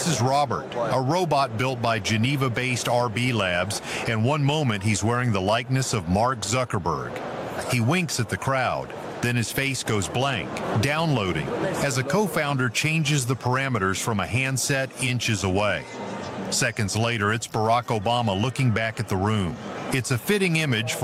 is Robert, a robot built by Geneva-based RB Labs, and one moment he's wearing the likeness of Mark Zuckerberg. He winks at the crowd, then his face goes blank, downloading, as a co-founder changes the parameters from a handset inches away. Seconds later, it's Barack Obama looking back at the room. It's a fitting image